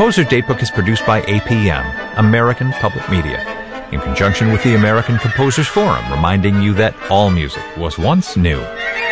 Composer's Datebook is produced by APM, American Public Media, in conjunction with the American Composers Forum, reminding you that all music was once new.